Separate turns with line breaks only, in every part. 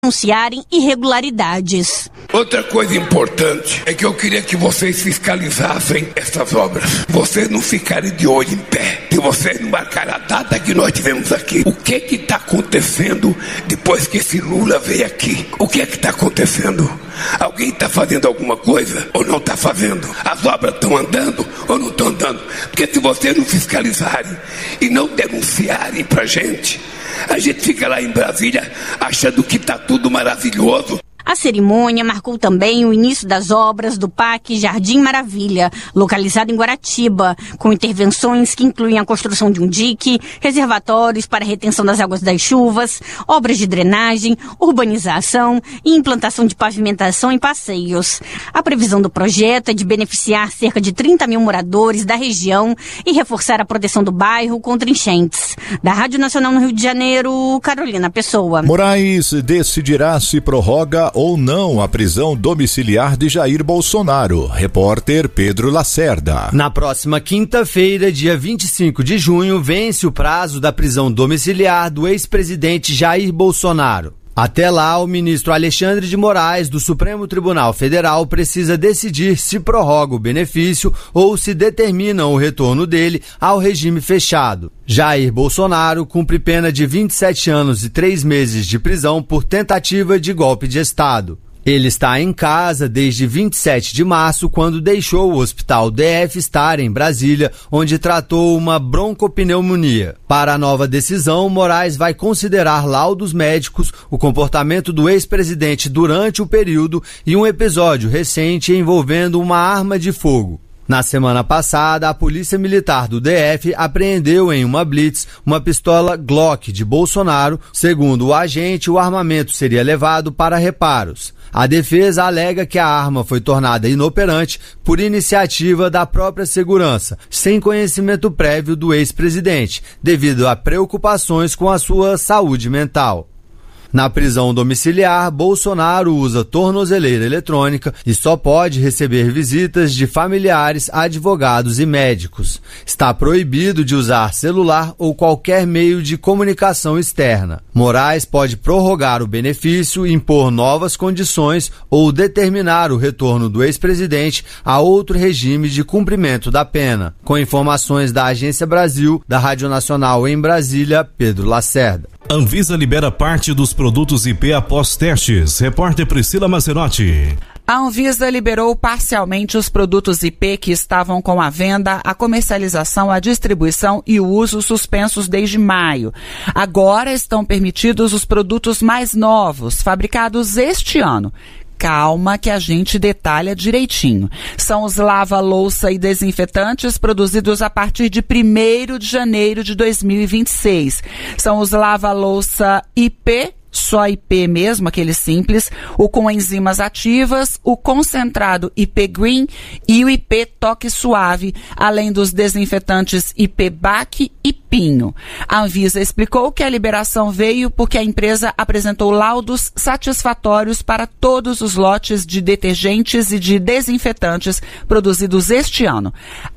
denunciarem irregularidades.
Outra coisa importante é que eu queria que vocês fiscalizassem essas obras. Vocês não ficarem de olho em pé. Se vocês não marcarem a data que nós tivemos aqui. O que está acontecendo depois que esse Lula veio aqui? O que está acontecendo? Alguém está fazendo alguma coisa ou não está fazendo? As obras estão andando ou não estão andando? Porque se vocês não fiscalizarem e não denunciarem para a gente fica lá em Brasília achando que está tudo maravilhoso.
A cerimônia marcou também o início das obras do Parque Jardim Maravilha, localizado em Guaratiba, com intervenções que incluem a construção de um dique, reservatórios para retenção das águas das chuvas, obras de drenagem, urbanização e implantação de pavimentação e passeios. A previsão do projeto é de beneficiar cerca de 30 mil moradores da região e reforçar a proteção do bairro contra enchentes. Da Rádio Nacional no Rio de Janeiro, Carolina Pessoa.
Moraes decidirá se prorroga ou não a prisão domiciliar de Jair Bolsonaro. Repórter Pedro Lacerda.
Na próxima quinta-feira, dia 25 de junho, vence o prazo da prisão domiciliar do ex-presidente Jair Bolsonaro. Até lá, o ministro Alexandre de Moraes, do Supremo Tribunal Federal, precisa decidir se prorroga o benefício ou se determina o retorno dele ao regime fechado. Jair Bolsonaro cumpre pena de 27 anos e 3 meses de prisão por tentativa de golpe de Estado. Ele está em casa desde 27 de março, quando deixou o Hospital DF Star em Brasília, onde tratou uma broncopneumonia. Para a nova decisão, Moraes vai considerar laudos médicos, o comportamento do ex-presidente durante o período e um episódio recente envolvendo uma arma de fogo. Na semana passada, a Polícia Militar do DF apreendeu em uma blitz uma pistola Glock de Bolsonaro. Segundo o agente, o armamento seria levado para reparos. A defesa alega que a arma foi tornada inoperante por iniciativa da própria segurança, sem conhecimento prévio do ex-presidente, devido a preocupações com a sua saúde mental. Na prisão domiciliar, Bolsonaro usa tornozeleira eletrônica e só pode receber visitas de familiares, advogados e médicos. Está proibido de usar celular ou qualquer meio de comunicação externa. Moraes pode prorrogar o benefício, impor novas condições ou determinar o retorno do ex-presidente a outro regime de cumprimento da pena. Com informações da Agência Brasil, da Rádio Nacional em Brasília, Pedro Lacerda.
Anvisa libera parte dos produtos IP após testes. Repórter Priscila Mazenotti.
A Anvisa liberou parcialmente os produtos IP que estavam com a venda, a comercialização, a distribuição e o uso suspensos desde maio. Agora estão permitidos os produtos mais novos, fabricados este ano. Calma que a gente detalha direitinho. São os lava-louça e desinfetantes produzidos a partir de 1º de janeiro de 2026. São os lava-louça IP, só IP mesmo, aquele simples, o com enzimas ativas, o concentrado IP Green e o IP Toque Suave, além dos desinfetantes IP BAC e Pinho. A Anvisa explicou que a liberação veio porque a empresa apresentou laudos satisfatórios para todos os lotes de detergentes e de desinfetantes produzidos este ano.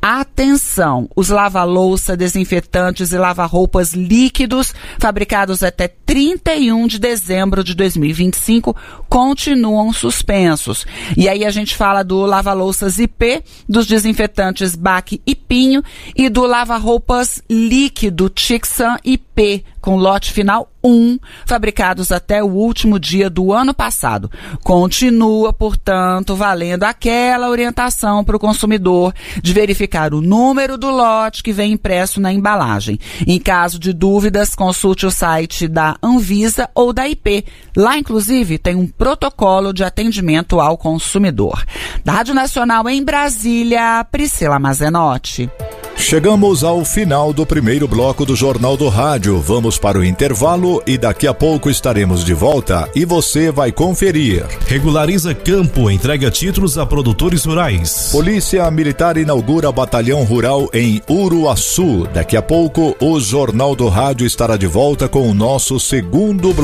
Atenção, os lava-louça, desinfetantes e lava-roupas líquidos, fabricados até 31 de dezembro de 2025, continuam suspensos. E aí a gente fala do lava-louças IP, dos desinfetantes BAC e Pinho e do lava-roupas líquido Tixan IP, com lote final 1, fabricados até o último dia do ano passado. Continua, portanto, valendo aquela orientação para o consumidor de verificar o número do lote que vem impresso na embalagem. Em caso de dúvidas, consulte o site da Anvisa ou da IP. Lá, inclusive, tem um protocolo de atendimento ao consumidor. Da Rádio Nacional em Brasília, Priscila Mazenotti.
Chegamos ao final do primeiro bloco do Jornal do Rádio. Vamos para o intervalo e daqui a pouco estaremos de volta e você vai conferir.
Regulariza campo, entrega títulos a produtores rurais.
Polícia Militar inaugura batalhão rural em Uruaçu. Daqui a pouco o Jornal do Rádio estará de volta com o nosso segundo bloco.